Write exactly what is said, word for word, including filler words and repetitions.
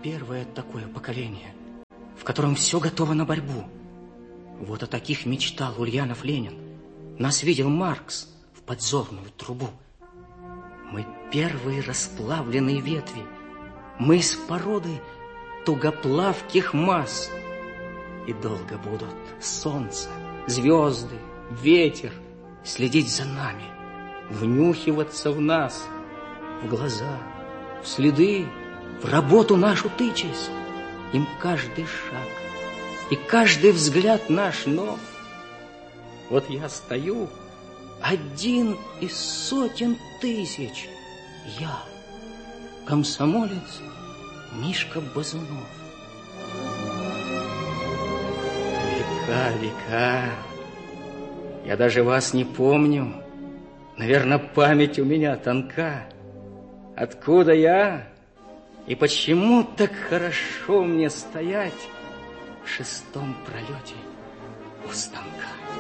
первое такое поколение, в котором все готово на борьбу. Вот о таких мечтал Ульянов Ленин. Нас видел Маркс в подзорную трубу. Мы первые расплавленные ветви, мы из породы тугоплавких масс. И долго будут солнце, звезды, ветер следить за нами, внюхиваться в нас, в глаза, в следы, в работу нашу тычась. Им каждый шаг и каждый взгляд наш нов. Вот я стою, один из сотен тысяч. Я, комсомолец Мишка Базунов. Века, века, я даже вас не помню. Наверное, память у меня тонка. Откуда я и почему так хорошо мне стоять в шестом пролете у станка?